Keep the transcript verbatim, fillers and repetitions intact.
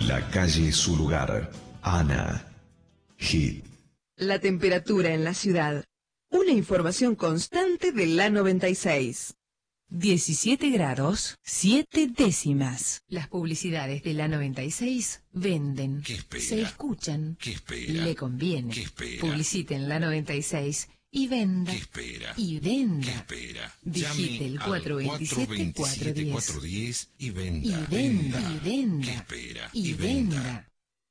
La calle es su lugar. Ana. Hit. La temperatura en la ciudad. Una información constante de la noventa y seis. diecisiete grados, siete décimas. Las publicidades de la noventa y seis venden. ¿Qué espera? Se escuchan. ¿Qué espera? Le conviene. ¿Qué espera? Publicite en la noventa y seis y venda. ¿Qué espera? Y venda. ¿Qué espera? Digite el cuatro veintisiete, cuatrocientos diez cuatrocientos diez y y venda. venda. Y venda. ¿Qué espera? Y venda.